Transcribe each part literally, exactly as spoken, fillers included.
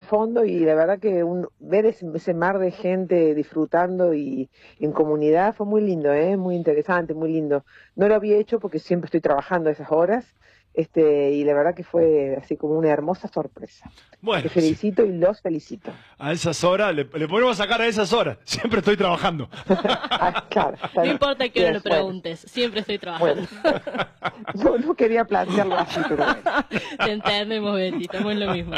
fondo y la verdad que un, ver ese, ese mar de gente disfrutando y en comunidad fue muy lindo, ¿eh? Muy interesante, muy lindo. No lo había hecho porque siempre estoy trabajando a esas horas, este, y la verdad que fue así como una hermosa sorpresa. Bueno, Te sí. felicito y los felicito. A esas horas, le, le podemos sacar a esas horas. Siempre estoy trabajando. Ah, claro, está No bien. importa que hora Bien, lo bueno, preguntes, siempre estoy trabajando. bueno. No, no quería plantearlo así, pero bueno. Te entendemos, Betty, estamos en lo mismo.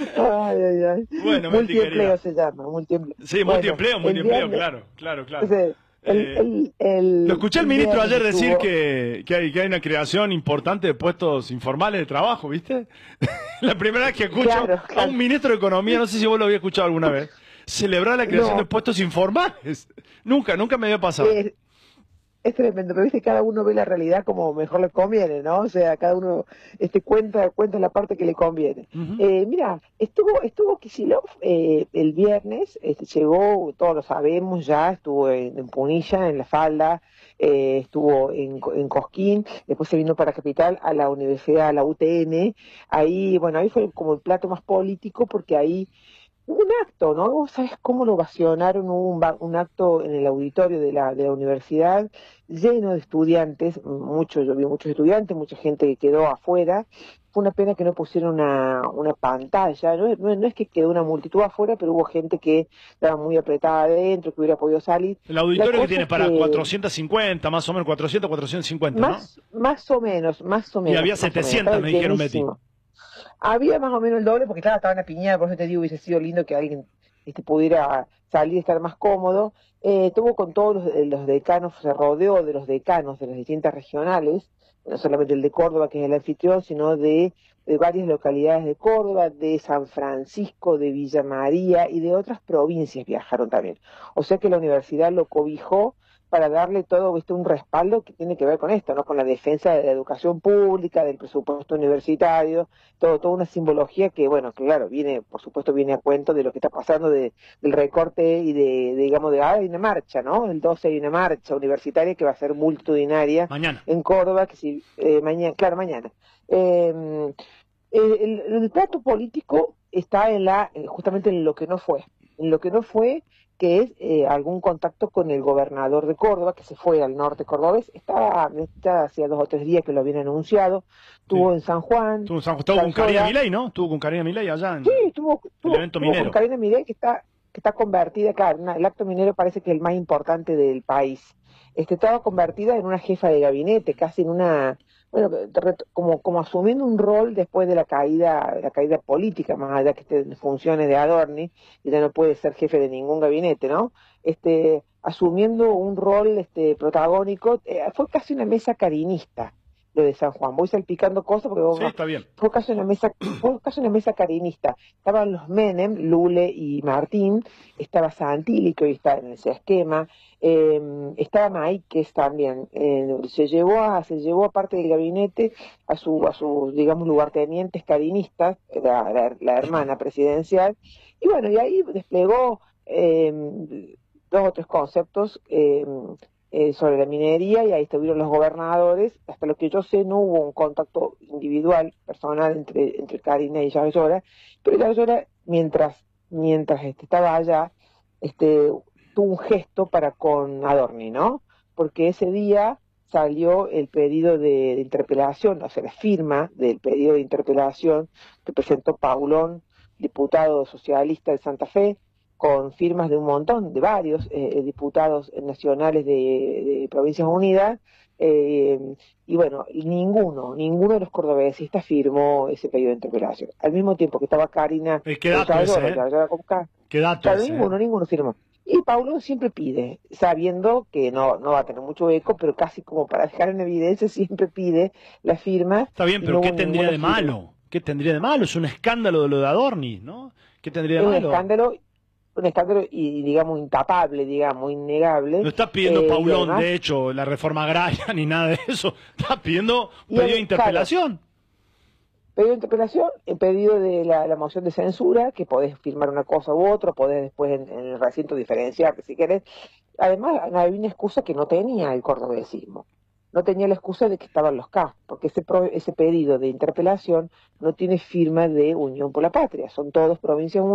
Ay, ay, ay. Bueno, Betty, Multiempleo querida. se llama, multiempleo. Sí, Bueno, multiempleo, el multiempleo, viernes, claro, claro, claro. ese, el, Eh, el, el, lo escuché al el ministro viernes ayer decir estuvo- que, que, hay, que hay una creación importante de puestos informales de trabajo, ¿viste? La primera vez que escucho Claro, a claro. un ministro de Economía, no sé si vos lo habías escuchado alguna vez, celebrar la creación No. de puestos informales. Nunca, nunca me había pasado. Es, es tremendo, pero viste, cada uno ve la realidad como mejor le conviene, ¿no? O sea, cada uno este, cuenta, cuenta la parte que le conviene. Ujú. Eh, mira, estuvo, estuvo Kicillof eh, el viernes, este, llegó, todos lo sabemos ya, estuvo en, en Punilla, en La Falda, eh, estuvo en, Co- en Cosquín, después se vino para Capital a la universidad, a la U T N, ahí, bueno, ahí fue como el plato más político porque ahí hubo un acto, ¿no? ¿Vos sabés cómo lo ovacionaron? Hubo un, va- un acto en el auditorio de la, de la universidad lleno de estudiantes, muchos, yo vi muchos estudiantes, mucha gente que quedó afuera. Fue una pena que no pusieron una, una pantalla, ¿no? No, no es que quedó una multitud afuera, pero hubo gente que estaba muy apretada adentro, que hubiera podido salir. El La auditorio que cosa tiene es para que cuatrocientos cincuenta, más o menos, cuatrocientos, cuatrocientos cincuenta, ¿no? más, más o menos, más o Y menos. había más o menos, setecientos, estaba me dijeron, Betty. llenísimo. Había más o menos el doble, porque claro, estaban apiñadas, por eso te digo, hubiese sido lindo que alguien este, pudiera salir y estar más cómodo. Eh, tuvo con todos los, eh, los decanos, se rodeó de los decanos de las distintas regionales, no solamente el de Córdoba, que es el anfitrión, sino de, de varias localidades de Córdoba, de San Francisco, de Villa María y de otras provincias viajaron también. O sea que la universidad lo cobijó para darle todo, ¿viste? Un respaldo que tiene que ver con esto, ¿no? Con la defensa de la educación pública, del presupuesto universitario, todo, toda una simbología que, bueno, claro, viene, por supuesto, viene a cuento de lo que está pasando de, del recorte y de, de, digamos, de, ah, hay una marcha, ¿no? El doce hay una marcha universitaria que va a ser multitudinaria Mañana. en Córdoba, que si, eh, mañana, claro, mañana. Eh, el, el, el plato político está en la, justamente en lo que no fue, en lo que no fue, que es eh, algún contacto con el gobernador de Córdoba, que se fue al norte cordobés, estaba, estaba hacía dos o tres días que lo habían anunciado, estuvo Sí. en San Juan, Estuvo, en San- estuvo con Karina Sansola. Milei, ¿no? Estuvo con Karina Milei allá en Sí, estuvo, el estuvo, evento estuvo con minero. Karina Milei, que está, que está convertida, claro, una- el acto minero parece que es el más importante del país. Este, estaba convertida en una jefa de gabinete, casi en una, bueno, re- como, como asumiendo un rol después de la caída, la caída política, más allá que esté en funciones de Adorni, y ya no puede ser jefe de ningún gabinete, ¿no? Este, asumiendo un rol este, protagónico, eh, fue casi una mesa carinista lo de San Juan. Voy salpicando cosas porque vos Sí, está bien. fue casi una mesa, fue casi una mesa carinista. Estaban los Menem, Lule y Martín, estaba Santilli, que hoy está en ese esquema, eh, estaba Maíquez también, eh, se llevó a, se llevó a parte del gabinete a su, a sus, digamos, lugartenientes carinistas, la, la, la hermana presidencial, y bueno, y ahí desplegó eh, dos o tres conceptos, eh, eh, sobre la minería, y ahí estuvieron los gobernadores. Hasta lo que yo sé no hubo un contacto individual, personal entre, entre Karina y Yarlora, pero Yarlora mientras, mientras este, estaba allá, este, tuvo un gesto para con Adorni, ¿no? Porque ese día salió el pedido de, de interpelación, o sea, la firma del pedido de interpelación que presentó Paulón, diputado socialista de Santa Fe, con firmas de un montón, de varios eh, diputados nacionales de, de Provincias Unidas, eh, y bueno, ninguno, ninguno de los cordobesistas firmó ese pedido de interpelación. Al mismo tiempo que estaba Karina, Eh, qué dato ese, ¿eh? con Qué dato claro, ese, ¿eh? ninguno, ninguno firmó. Y Paulo siempre pide, sabiendo que no, no va a tener mucho eco, pero casi como para dejar en evidencia, siempre pide la firma. Está bien, y pero no ¿qué hubo tendría ninguna de firma. malo? ¿Qué tendría de malo? Es un escándalo de lo de Adorni, ¿no? ¿Qué tendría de Es un malo? escándalo, un escándalo y digamos intapable, digamos, innegable. No está pidiendo eh, y Paulón, además, de hecho, la reforma agraria ni nada de eso. Está pidiendo un y pedido de el- interpelación. pedido de interpelación, el pedido de la, la moción de censura, que podés firmar una cosa u otra, podés después en, en el recinto diferenciarte si querés. Además, había una excusa que no tenía el cordobesismo. No tenía la excusa de que estaban los K, porque ese, pro, ese pedido de interpelación no tiene firma de Unión por la Patria, son todos provincias